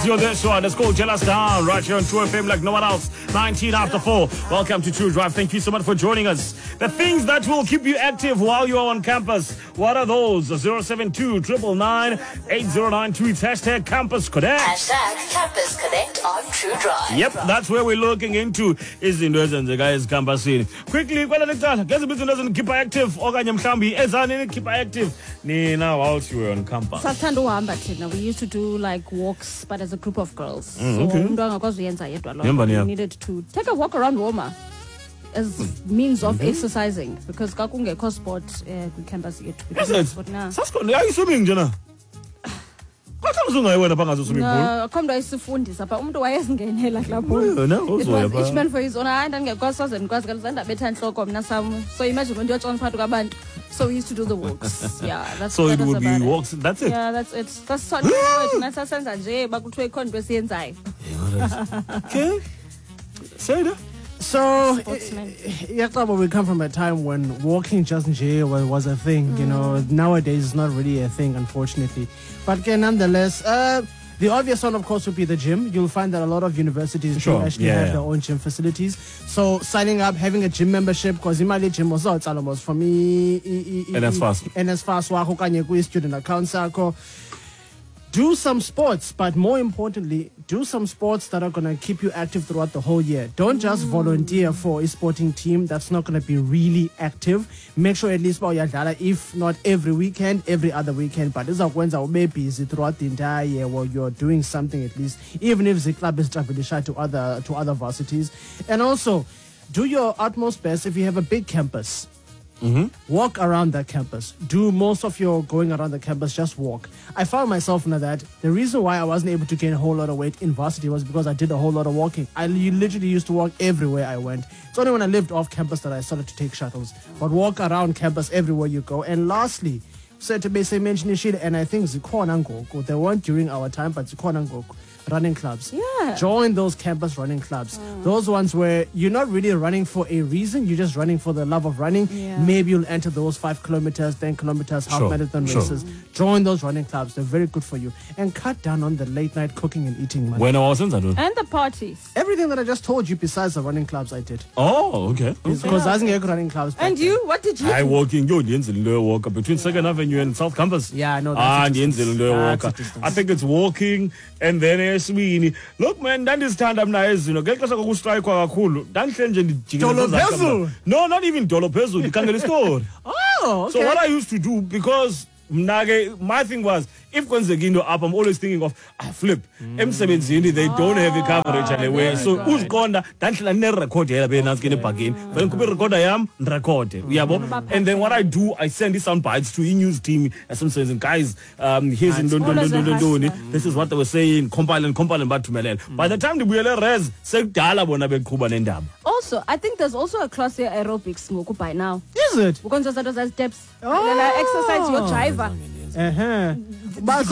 It's your this one. It's called Gel Us Down right here on True FM like no one else. 19 after 4. Welcome to True Drive. Thank you so much for joining us. The things that will keep you active while you're on campus. What are those? 072 999 8092. It's hashtag Campus Connect. Hashtag Campus Connect on True Drive. Yep, that's where we're looking into izinto ezenzeka ezicampusini. Quickly, kwelale cala, ngeze izinto ezinikhipha active okanye mhlambi ezani nikhipha active nina whilst you were on campus. Sathanda uhamba thina. We used to do like walks but as a group of girls. So umuntu angakwazi uyenza yedwa lo. We needed to take a walk around Roma as means of exercising because kakungekho sport kwi-campus yethu. Sasikhona ayiswimming nje na. Kwathanga ungayiwena bangazo swimming pool. No, akhomba isifundisa but umuntu wayezingenela lapho. Each man for his own. Hayi ndangekwazi saze ndikwazi kaluzanda betha inhloko mina sam. So imagine when you're on phakathi kwabantu. So we used to do the walks. Yeah, that's so that it would be walks. That's it. Yeah, that's it. That's what nathi senza nje bakuthiwe ikhona into esiyenzayo. Okay. Say that. So, we come from a time when walking just was a thing. You know, nowadays it's not really a thing, unfortunately. But again, nonetheless, the obvious one, of course, would be the gym. You'll find that a lot of universities do actually have their own gym facilities. So, signing up, having a gym membership, because in my gym was almost for me. And as fast. Student account. Do some sports, but more importantly, do some sports that are going to keep you active throughout the whole year. Don't just volunteer for a sporting team that's not going to be really active. Make sure at least if not every weekend, every other weekend. But this is when you'll be busy throughout the entire year while you're doing something at least, even if the club is shy to other varsities. And also, do your utmost best if you have a big campus. Walk around that campus. Do most of your going around the campus, just walk. I found myself in that. The reason why I wasn't able to gain a whole lot of weight in varsity was because I did a whole lot of walking. I literally used to walk everywhere I went. It's only when I lived off campus that I started to take shuttles. But walk around campus everywhere you go. And lastly, said to be mention and I think Zikhona Ngoku. They weren't during our time, but Zikhona Ngoku. Running clubs. Yeah. Join those campus running clubs. Those ones where you're not really running for a reason, you're just running for the love of running. Yeah. Maybe you'll enter those 5 kilometers, 10 kilometers, half marathon races. Join those running clubs. They're very good for you. And cut down on the late night cooking and eating. When I was in that. And the parties. Everything that I just told you besides the running clubs I did. Oh, okay. Because I wasn't running clubs. And you? What did you do? I walking walk between 2nd Avenue and South Campus. Yeah, I know that. I think it's walking and then Sweeney. Look man, ndandizithanda mna ezino ngexesha kokustrike kakhulu ndandihle nje ndijikela no, not even dolo phezulu ndikhangela istory. Oh, okay. So what I used to do, because my thing was, if kwenzeka into up, I'm always thinking of flip emsebenzini they don't have a coverage anywhere, so uziqonda ndandlela ne-record yela benansi ke nebhakeni then kuba i-recorder yam ndirekhode uyabo. And then what I do, I send these sound bites to i-news team yasemsebenzini, guys, here's ntoni, this is what they were saying, compile bathumelela. By the time ndibuyele res sekudala bona beqhuba nendaba. Also, I think there's also a class here aerobics ngoku by now. Is it? Because those steps. Exercise your driver. Yes,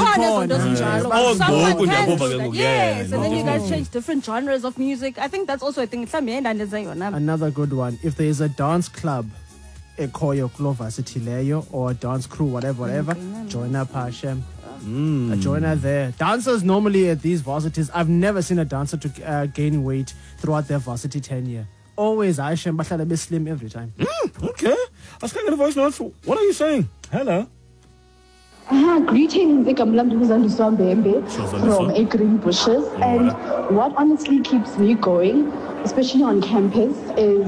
and then you guys change different genres of music. I think that's also a thing. Another good one. If there is a dance club, a choreographer varsity leyo, or a dance crew, whatever, join up, Hashem. Join her there. Dancers normally at these varsities, I've never seen a dancer to gain weight throughout their varsity tenure. Always Hashem, bahlala be slim every time. Okay. I was getting a voice note. What are you saying? Hello. Greetings, from A Green Bushes. And what honestly keeps me going, especially on campus, is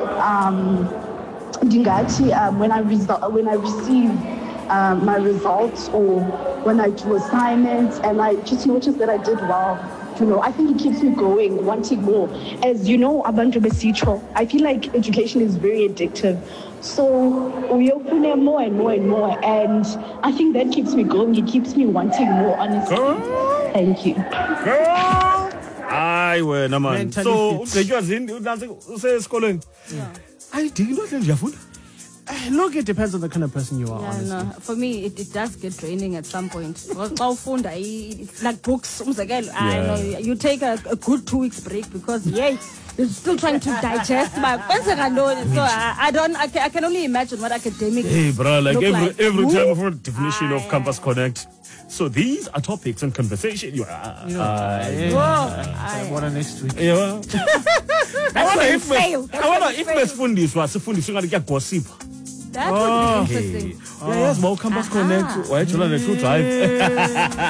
when I receive my results or when I do assignments and I just notice that I did well. I think it keeps me going, wanting more. As you know, Abantu Besitro, I feel like education is very addictive. So we open it more and more and more. And I think that keeps me going. It keeps me wanting more, honestly. Girl. Thank you. Girl! Aye, wena man. So, ugqetywa zini useesikolweni? I didn't know ndiyafunda. Look, it depends on the kind of person you are, Yeah, honestly. no. For me, it does get draining at some point. Because xa ufunda, it's like books. Umzekelo, I know you take a good 2 weeks break because you're still trying to digest. But so I can only imagine what academic. Hey, bro, like look every like. time of a definition of Campus Connect. So these are topics and conversation. Whoa, what a next week. Yeah. I wonder fail. if besifundiswa sifundiswe ngathi kuyagossip. That would be interesting. Yeah, yes, Campus Connect. Why True Drive?